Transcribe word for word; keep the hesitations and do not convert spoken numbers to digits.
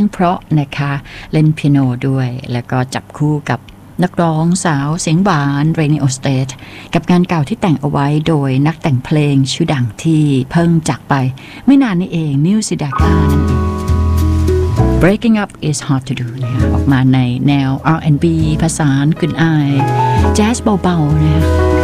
เพราะนะคะเล่นเปียโนด้วยแล้วก็จับคู่กับนักร้องสาวเสียงหวานเรนีโอสเตทกับงานเก่าที่แต่งเอาไว้โดยนักแต่งเพลงชื่อดังที่เพิ่งจากไปไม่นานนี้เองนิวซิดากานั่นเอง Breaking Up is Hard to Do นะคะออกมาในแนว อาร์ แอนด์ บี ผสานกึ่นอายแจ๊สเบาๆนะคะ